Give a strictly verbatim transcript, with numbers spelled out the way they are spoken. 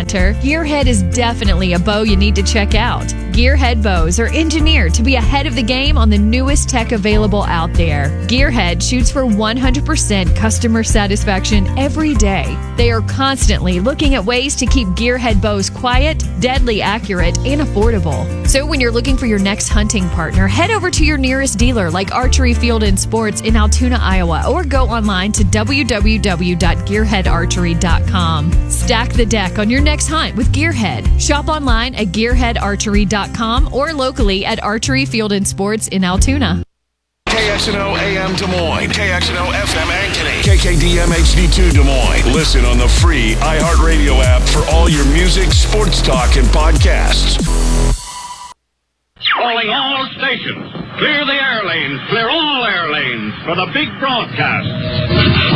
hunter, Gearhead is definitely a bow you need to check out. Gearhead bows are engineered to be ahead of the game on the newest tech available out there. Gearhead shoots for one hundred percent customer satisfaction every day. They are constantly looking at ways to keep Gearhead bows quiet, deadly accurate, and affordable. So when you're looking for your next hunting partner, head over to your nearest dealer like Archery Field and Sports in Altoona, Iowa, or go online to w w w dot gearhead archery dot com. Stack the deck on your next hunt with Gearhead. Shop online at gearhead archery dot com or locally at Archery Field and Sports in Altoona. K X N O A M Des Moines, K X N O F M Ankeny, K K D M H D two Des Moines. Listen on the free iHeartRadio app for all your music, sports talk, and podcasts. Calling all stations. Clear the air lanes. Clear all air lanes for the big broadcast.